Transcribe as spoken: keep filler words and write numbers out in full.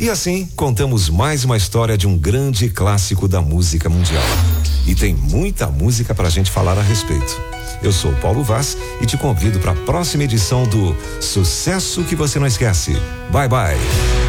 E assim, contamos mais uma história de um grande clássico da música mundial. E tem muita música pra gente falar a respeito. Eu sou Paulo Vaz e te convido para a próxima edição do Sucesso que Você Não Esquece. Bye, bye.